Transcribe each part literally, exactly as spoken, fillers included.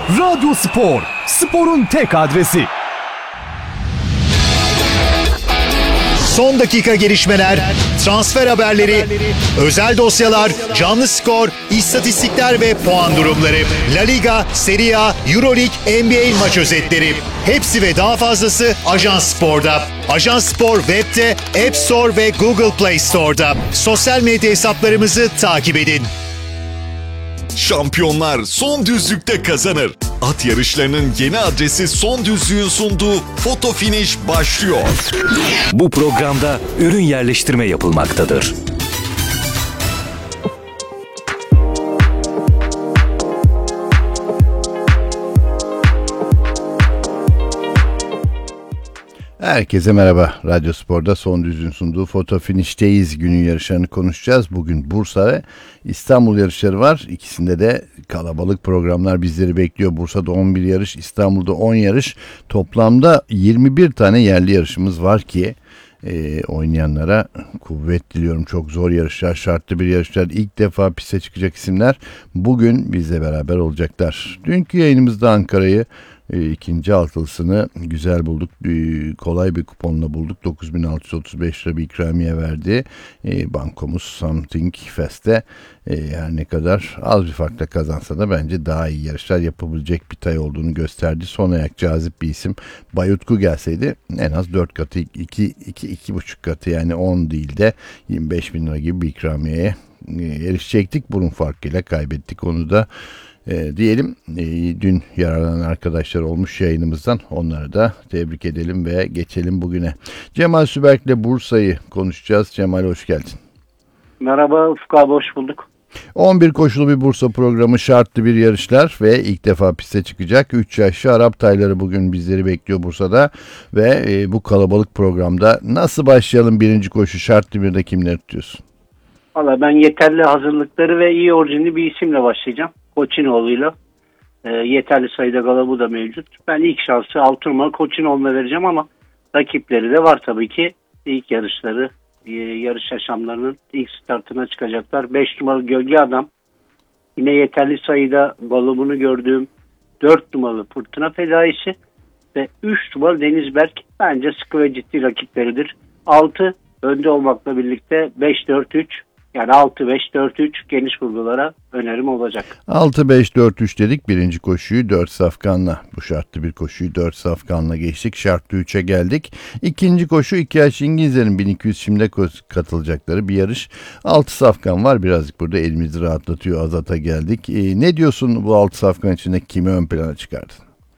Radyo Spor, sporun tek adresi. Son dakika gelişmeler, transfer haberleri, özel dosyalar, canlı skor, istatistikler ve puan durumları. La Liga, Serie A, Euroleague, N B A maç özetleri. Hepsi ve daha fazlası Ajans Spor'da. Ajans Spor web'de, App Store ve Google Play Store'da. Sosyal medya hesaplarımızı takip edin. Şampiyonlar son düzlükte kazanır. At yarışlarının yeni adresi Son Düzlük'ün sunduğu Foto Finish başlıyor. Bu programda ürün yerleştirme yapılmaktadır. Herkese merhaba. Radyo Spor'da Son Düzlük'ün sunduğu Foto Finish'teyiz. Günün yarışlarını konuşacağız. Bugün Bursa ve İstanbul yarışları var. İkisinde de kalabalık programlar bizleri bekliyor. Bursa'da on bir yarış, İstanbul'da on yarış. Toplamda yirmi bir tane yerli yarışımız var ki e, oynayanlara kuvvet diliyorum. Çok zor yarışlar, şartlı bir yarışlar. İlk defa piste çıkacak isimler bugün bizle beraber olacaklar. Dünkü yayınımızda Ankara'yı E, ikinci altılısını güzel bulduk. E, kolay bir kuponla bulduk. dokuz bin altı yüz otuz beş lira bir ikramiye verdi. E, bankomuz Something Fest'te e, her ne kadar az bir farkla kazansa da bence daha iyi yarışlar yapabilecek bir tay olduğunu gösterdi. Son ayak cazip bir isim. Bayutku gelseydi en az dört katı, iki iki iki buçuk katı, yani on değil de yirmi beş bin lira gibi bir ikramiyeye e, erişecektik. Bunun farkıyla kaybettik onu da. E, diyelim e, dün yararlanan arkadaşlar olmuş yayınımızdan, onları da tebrik edelim ve geçelim bugüne. Cemal Süberk ile Bursa'yı konuşacağız. Cemal, hoş geldin. Merhaba Ufuk abi, hoş bulduk. on bir koşulu bir Bursa programı, şartlı bir yarışlar ve ilk defa piste çıkacak üç yaşlı Arap tayları bugün bizleri bekliyor Bursa'da ve e, bu kalabalık programda nasıl başlayalım? Birinci koşu şartlı birde kimleri tutuyorsun? Valla ben yeterli hazırlıkları ve iyi orijinli bir isimle başlayacağım. Koçinoğlu'yla. E, yeterli sayıda galabu da mevcut. Ben ilk şansı altı numaralı Koçinoğlu'na vereceğim ama rakipleri de var tabii ki. İlk yarışları, e, yarış yaşamlarının ilk startına çıkacaklar. beş numaralı Gölge Adam. Yine yeterli sayıda galabunu gördüğüm dört numaralı Fırtına Fedaisi ve üç numaralı Denizberk bence sıkı ve ciddi rakipleridir. altı önde olmakla birlikte beş dört üç, yani altı beş dört üç geniş vurgulara önerim olacak. altı beş dört üç dedik. Birinci koşuyu dört safkanla, bu şartlı bir koşuyu dört safkanla geçtik. Şartlı üçe geldik. İkinci koşu iki yaş İngilizlerin bin iki yüz şimdi katılacakları bir yarış. altı safkan var. Birazcık burada elimizi rahatlatıyor. Azat'a geldik. Ee, ne diyorsun bu altı safkan içinde kimi ön plana çıkardın?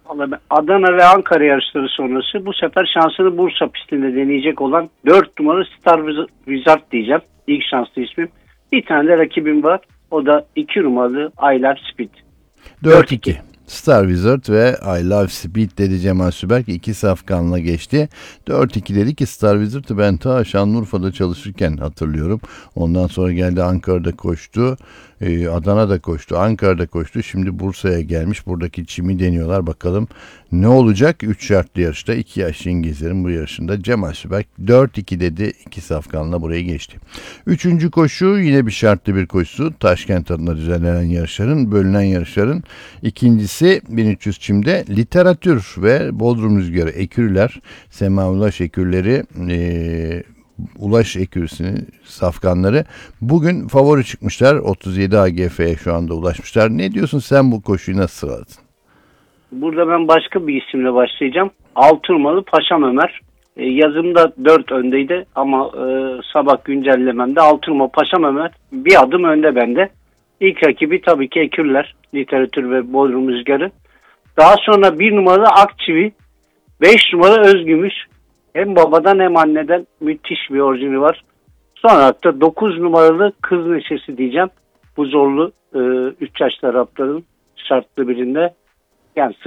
Adana ve Ankara yarışları sonrası bu sefer şansını Bursa pistinde deneyecek olan dört numaralı Star Wizard diyeceğim. İlk şanslı ismim. Bir tane de rakibim var. O da iki numaralı I Love Speed. dört iki. Star Wizard ve I Love Speed dedi Cemal Süberk. İki safkanla geçti. dört iki dedi ki Star Wizard'ı ben ta Şanlıurfa'da çalışırken hatırlıyorum. Ondan sonra geldi Ankara'da koştu. Ee, Adana'da koştu. Ankara'da koştu. Şimdi Bursa'ya gelmiş. Buradaki çimi deniyorlar. Bakalım ne olacak? üç şartlı yarışta iki yaşlı İngilizlerin bu yarışında Cemal Süberk dört iki dedi. iki safkanla buraya geçti. Üçüncü koşu yine bir şartlı bir koşusu. Taşkent adına düzenlenen yarışların, bölünen yarışların ikincisi bin üç yüz çimde literatür ve Bodrum Rüzgarı ekürüler, Sema Ulaş ekürleri, ee, Ulaş ekürüsünün safkanları bugün favori çıkmışlar. otuz yedi A G F'ye şu anda ulaşmışlar. Ne diyorsun sen, bu koşuyu nasıl sıraladın? Burada ben başka bir isimle başlayacağım. altı numaralı Paşam Ömer. E, yazımda dört öndeydi ama e, sabah güncellememde altı numaralı Paşam Ömer bir adım önde bende. İlk rakibi tabii ki ekürler, literatür ve Bodrum Rüzgarı. Daha sonra bir numaralı Akçivi, beş numaralı Özgümüş. Hem babadan hem anneden müthiş bir orijini var. Sonra da dokuz numaralı Kız Neşesi diyeceğim. Bu zorlu üç yaşlı Arapların şartlı birinde. Yani